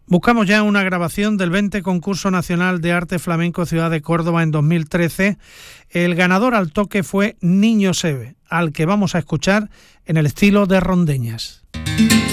Buscamos ya una grabación del 20 Concurso Nacional de Arte Flamenco Ciudad de Córdoba en 2013. El ganador al toque fue Niño Seve, al que vamos a escuchar en el estilo de Rondeñas.